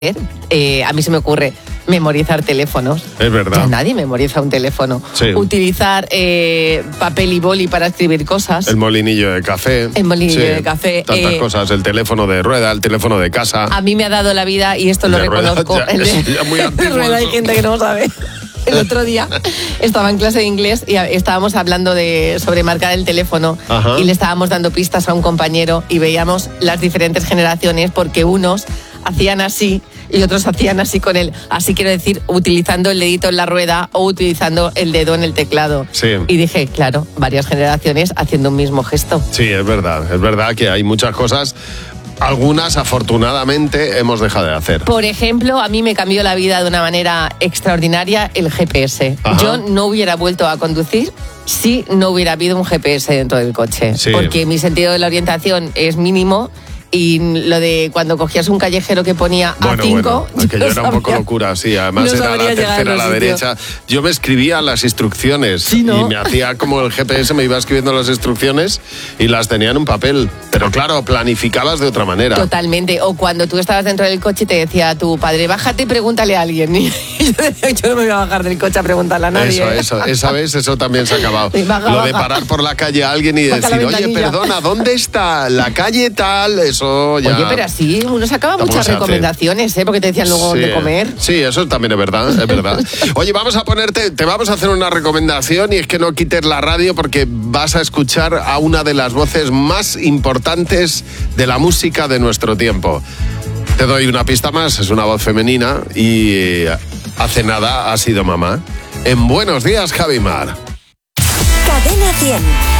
A mí se me ocurre memorizar teléfonos. Es verdad. Ya nadie memoriza un teléfono. Sí. Utilizar papel y boli para escribir cosas. El molinillo de café. El molinillo de café. Tantas cosas. El teléfono de rueda, el teléfono de casa. A mí me ha dado la vida, y esto lo reconozco. Rueda, ya muy antiguo. Rueda, hay gente que no lo sabe. El otro día estaba en clase de inglés y estábamos hablando sobre marcar el teléfono. Ajá. Y le estábamos dando pistas a un compañero y veíamos las diferentes generaciones, porque unos hacían así y otros hacían así con él. Así quiero decir, utilizando el dedito en la rueda o utilizando el dedo en el teclado. Sí. Y dije, claro, varias generaciones haciendo un mismo gesto. Sí, es verdad que hay muchas cosas. Algunas, afortunadamente, hemos dejado de hacer. Por ejemplo, a mí me cambió la vida de una manera extraordinaria el GPS. Ajá. Yo no hubiera vuelto a conducir si no hubiera habido un GPS dentro del coche. Sí. Porque mi sentido de la orientación es mínimo. Y lo de cuando cogías un callejero que ponía A5... aquello era un poco locura, sí. Además era la tercera a la derecha. Yo me escribía las instrucciones, ¿sí, no? Y me hacía como el GPS, me iba escribiendo las instrucciones y las tenía en un papel. Pero claro, planificabas de otra manera. Totalmente. O cuando tú estabas dentro del coche y te decía tu padre, bájate y pregúntale a alguien. Y yo no me voy a bajar del coche a preguntarle a nadie. Eso también se ha acabado. Lo de parar por la calle a alguien y decir, oye, perdona, ¿dónde está la calle tal? Ya... Oye, pero así uno sacaba muchas recomendaciones, porque te decían luego dónde comer. Sí, eso también es verdad. Oye, te vamos a hacer una recomendación, y es que no quites la radio porque vas a escuchar a una de las voces más importantes de la música de nuestro tiempo. Te doy una pista más, es una voz femenina y hace nada ha sido mamá. En Buenos Días, Javimar. Cadena 100.